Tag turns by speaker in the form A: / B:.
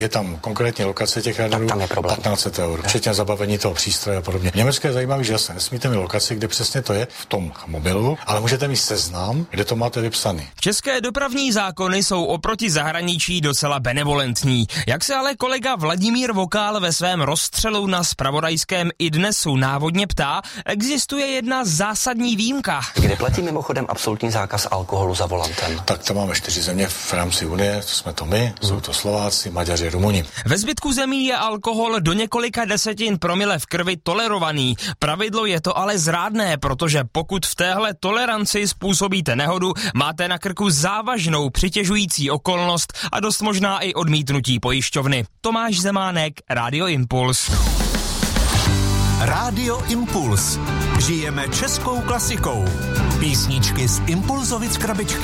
A: Je tam konkrétně lokace těch radarů, tam je 1500 €, včetně zabavení toho přístroje a podobně. V Německu je zajímavý, že jasně nesmíte mít lokaci, kde přesně to je v tom mobilu, ale můžete mít seznam, kde to máte vypsaný.
B: České dopravní zákony jsou oproti zahraničí docela benevolentní. Jak se ale kolega Vladimír Vokál ve svém rozstřelu na zpravodajském iDnesu návodně ptá, existuje jedna zásadní výjimka.
C: Kde platí mimochodem absolutní zákaz alkoholu za volantem?
A: Tak to máme 4 země v rámci Unie, to jsme to my, jsou to Slováci, Maďaři, Rumuni.
B: Ve zbytku zemí je alkohol do několika desetin promile v krvi tolerovaný. Pravidlo je to ale zrádné, protože pokud v téhle toleranci způsobíte nehodu, máte na krku závažnou přitěžující okolnost a dost možná i odmítnutí pojišťovny. Tomáš Zemánek, Rádio Impuls.
D: Rádio Impuls. Žijeme českou klasikou. Písničky z Impulzovic krabičky.